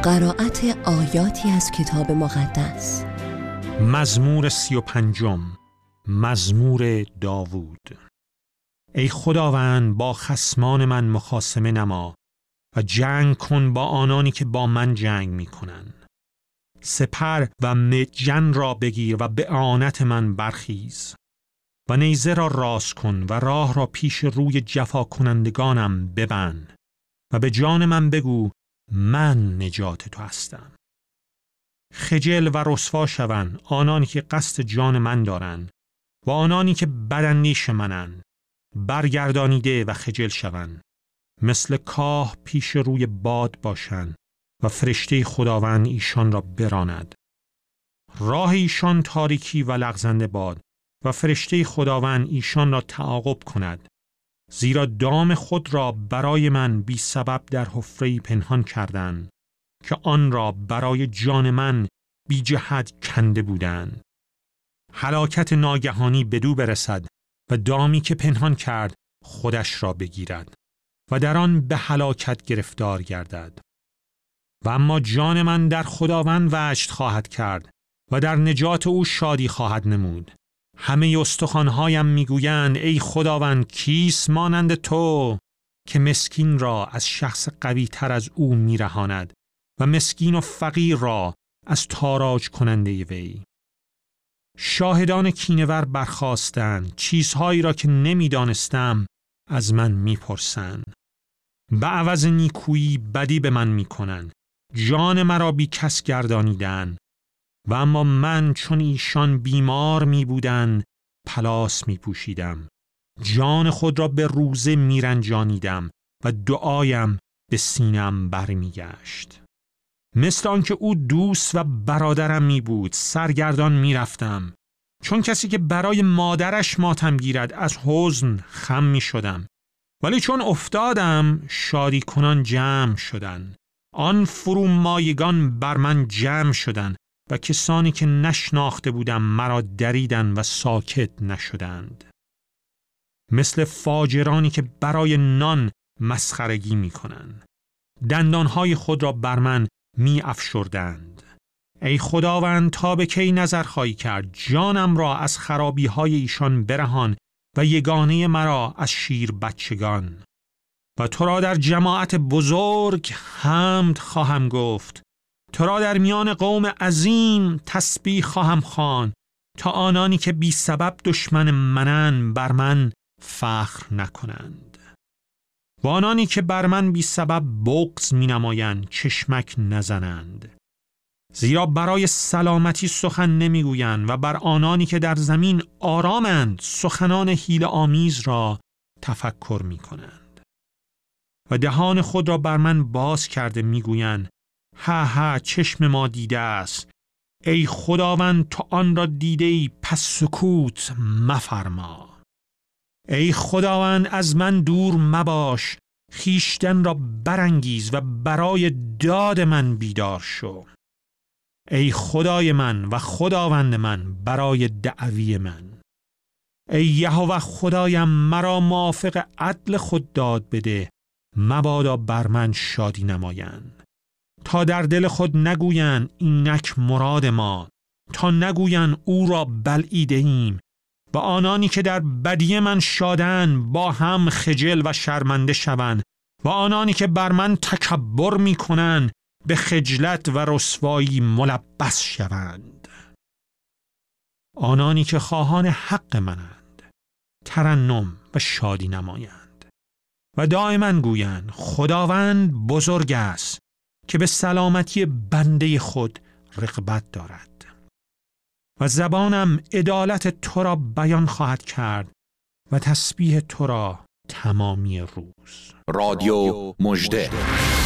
قرائت آیاتی از کتاب مقدس. مزمور 35، مزمور داوود. ای خداوند، با خصمان من مخاصمه نما و جنگ کن با آنانی که با من جنگ می کنند. سپر و مجن را بگیر و به اعانت من برخیز و نیزه را راست کن و راه را پیش روی جفا کنندگانم ببند و به جان من بگو من نجات تو هستم. خجل و رسوا شوند آنانی که قصد جان من دارند و آنانی که بداندیش منند، برگردانیده و خجل شوند. مثل کاه پیش روی باد باشند و فرشته خداوند ایشان را براند. راه ایشان تاریکی و لغزنده باد و فرشته خداوند ایشان را تعاقب کند. زیرا دام خود را برای من بی سبب در حفره‌ای پنهان کردند که آن را برای جان من بی جهت کنده بودند. هلاکت ناگهانی بدو برسد و دامی که پنهان کرد خودش را بگیرد و در آن به هلاکت گرفتار گردد. و اما جان من در خداوند وجد خواهد کرد و در نجات او شادی خواهد نمود. همه استخوان‌هایم میگویند ای خداوند، کیست مانند تو که مسکین را از شخص قوی تر از او میرهاند و مسکین و فقیر را از تاراج کننده وی. شاهدان کینه‌ور برخاستند، چیزهایی را که نمیدانستم از من میپرسند. به عوض نیکویی بدی به من میکنند، جان مرا بی کس گردانیدند. و اما من چون ایشان بیمار می بودند پلاس می پوشیدم، جان خود را به روزه می رنجانیدم و دعایم به سینم بر می گشت. مثل آنکه او دوست و برادرم می بود سرگردان می رفتم. چون کسی که برای مادرش ماتم گیرد از حزن خم می شدم. ولی چون افتادم شادی کنان جمع شدند. آن فرومایگان بر من جمع شدند و کسانی که نشناخته بودم مرا دریدند و ساکت نشدند. مثل فاجرانی که برای نان مسخرگی می کنند. دندانهای خود را بر من می افشردند. ای خداوند، تا به کی نظر خواهی کرد؟ جانم را از خرابی های ایشان برهان و یگانه مرا از شیر بچگان. و تو را در جماعت بزرگ حمد خواهم گفت. تو را در میان قوم عظیم تسبیح خواهم خواند، تا آنانی که بی سبب دشمن منند بر من فخر نکنند. و آنانی که بر من بی سبب بغض می نمایند چشمک نزنند. زیرا برای سلامتی سخن نمی گویند و بر آنانی که در زمین آرامند سخنان حیله آمیز را تفکر می کنند. و دهان خود را بر من باز کرده می گویند ها ها، چشم ما دیده است. ای خداوند، تو آن را دیده ای، پس سکوت مفرما. ای خداوند، از من دور مباش، خیشتن را برانگیز و برای داد من بیدار شو. ای خدای من و خداوند من، برای دعوی من. ای یهوه خدایم، مرا موافق عدل خود داد بده، مبادا بر من شادی نمایند. تا در دل خود نگویند اینک مراد ما، تا نگویند او را بلعیده ایم. و آنانی که در بدی من شادند با هم خجل و شرمنده شوند و آنانی که بر من تکبر می کنند به خجلت و رسوایی ملبس شوند. آنانی که خواهان حق منند ترنم و شادی نمایند و دائما گویند خداوند بزرگ است که به سلامتی بنده خود رغبت دارد. و زبانم عدالت تو را بیان خواهد کرد و تسبیح تو را تمامی روز. رادیو مژده.